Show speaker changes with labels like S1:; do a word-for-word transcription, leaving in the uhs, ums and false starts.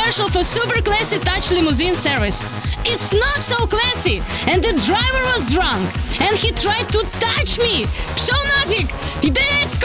S1: commercial for super classy touch limousine service. It's not so classy, and the driver was drunk, and he tried to touch me. Пшел нафиг!